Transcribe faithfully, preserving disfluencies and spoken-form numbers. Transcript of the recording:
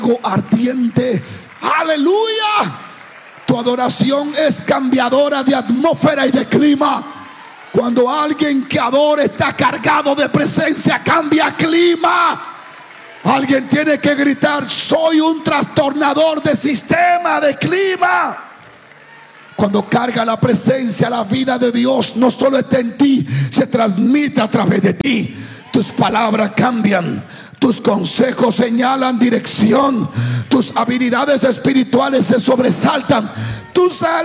ardiente. Aleluya. Tu adoración es cambiadora de atmósfera y de clima. Cuando alguien que adora está cargado de presencia, cambia clima. Alguien tiene que gritar: soy un trastornador de sistema, de clima. Cuando carga la presencia, la vida de Dios no solo está en ti, se transmite a través de ti. Tus palabras cambian, tus consejos señalan dirección, tus habilidades espirituales se sobresaltan, tus